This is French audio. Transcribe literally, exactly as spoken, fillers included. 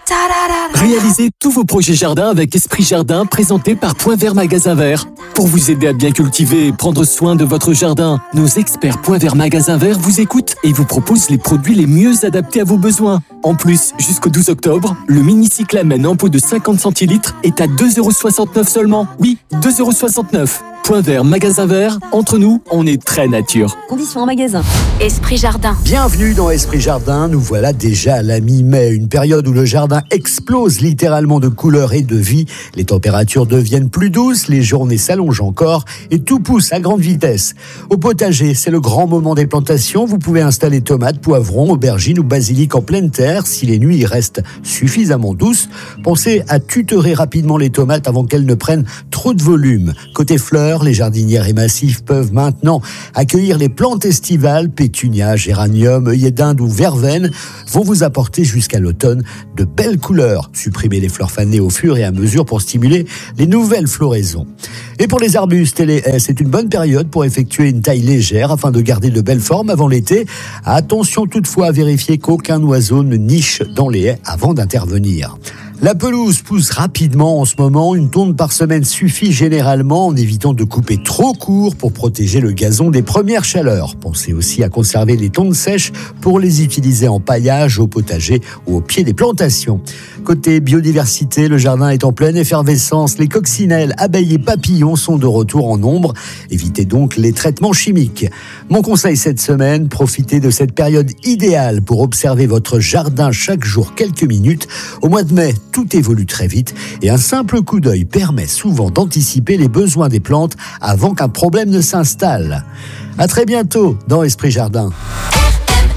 Réalisez tous vos projets jardin avec Esprit Jardin, présenté par Point Vert Magasin Vert. Pour vous aider à bien cultiver et prendre soin de votre jardin, nos experts Point Vert Magasin Vert vous écoutent et vous proposent les produits les mieux adaptés à vos besoins. En plus, jusqu'au douze octobre, le mini cyclamen en pot de cinquante centilitres est à deux euros soixante-neuf seulement. Oui, deux euros soixante-neuf. Point Vert Magasin Vert, entre nous, on est très nature. Conditions en magasin. Esprit Jardin. Bienvenue dans Esprit Jardin, nous voilà déjà à la mi-mai, une période où le jardin explose littéralement de couleurs et de vie. Les températures deviennent plus douces, les journées s'allongent encore et tout pousse à grande vitesse. Au potager, c'est le grand moment des plantations. Vous pouvez installer tomates, poivrons, aubergines ou basilic en pleine terre. Si les nuits restent suffisamment douces, pensez à tutorer rapidement les tomates avant qu'elles ne prennent trop de volume. Côté fleurs, les jardinières et massifs peuvent maintenant accueillir les plantes estivales. Pétunias, géraniums, œillets d'Inde ou verveine vont vous apporter jusqu'à l'automne de belles couleurs. Supprimez les fleurs fanées au fur et à mesure pour stimuler les nouvelles floraisons. Et pour les arbustes et les haies, c'est une bonne période pour effectuer une taille légère afin de garder de belles formes avant l'été. Attention toutefois à vérifier qu'aucun oiseau ne niche dans les haies avant d'intervenir. La pelouse pousse rapidement en ce moment. Une tonde par semaine suffit généralement en évitant de couper trop court pour protéger le gazon des premières chaleurs. Pensez aussi à conserver les tondes sèches pour les utiliser en paillage, au potager ou au pied des plantations. Côté biodiversité, le jardin est en pleine effervescence. Les coccinelles, abeilles et papillons sont de retour en nombre. Évitez donc les traitements chimiques. Mon conseil cette semaine, profitez de cette période idéale pour observer votre jardin chaque jour quelques minutes. Au mois de mai, tout évolue très vite et un simple coup d'œil permet souvent d'anticiper les besoins des plantes avant qu'un problème ne s'installe. À très bientôt dans Esprit Jardin.